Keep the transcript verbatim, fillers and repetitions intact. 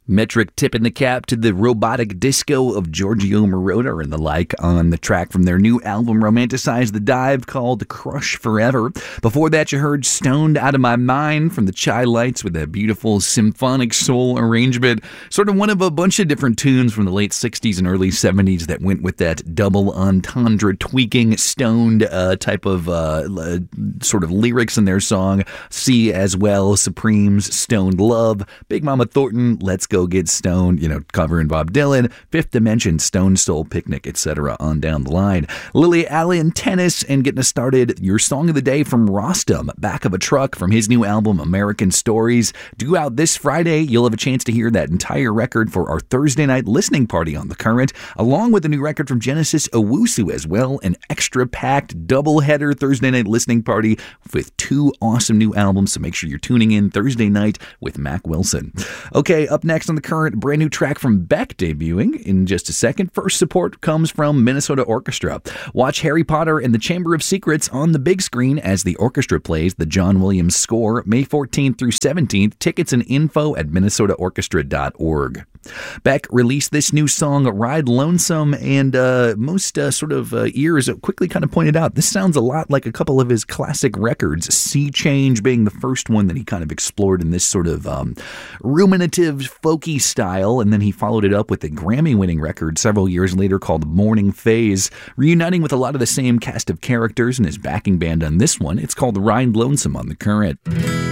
Metric tipping the cap to the robotic disco of Giorgio Moroder and the like on the track from their new album Romanticize the Dive called Crush Forever. Before that, you heard Stoned Out of My Mind from the Chai Lights with a beautiful symphonic soul arrangement, sort of one of a bunch of different tunes from the late sixties and early seventies that went with that double entendre tweaking stoned uh, type of uh, uh, sort of lyrics in their song. See as well, Supreme's Stoned Love, Big Mama Thornton, Let's Go Get Stoned, you know, covering Bob Dylan, Fifth Dimension, Stone Soul Picnic, et cetera on down the line. Lily Allen, Tennis, and getting us started, your song of the day from Rostam, Back of a Truck from his new album American Stories. Due out this Friday, you'll have a chance to hear that entire record for our Thursday night listening party on The Current, along with a new record from Genesis Owusu as well, an extra-packed double-header Thursday night listening party with two awesome new albums, so make sure you're tuning in Thursday night with Mac Wilson. Okay, up next on The Current, brand new track from Beck debuting in just a second. First support comes from Minnesota Orchestra. Watch Harry Potter and the Chamber of Secrets on the big screen as the orchestra plays the John Williams score May fourteenth through seventeenth. Tickets and info at minnesota orchestra dot org. Beck released this new song, Ride Lonesome, and uh, most uh, sort of uh, ears quickly kind of pointed out this sounds a lot like a couple of his classic records, Sea Change being the first one that he kind of explored in this sort of um, ruminative, folky style, and then he followed it up with a Grammy-winning record several years later called Morning Phase, reuniting with a lot of the same cast of characters and his backing band on this one. It's called Ride Lonesome on The Current.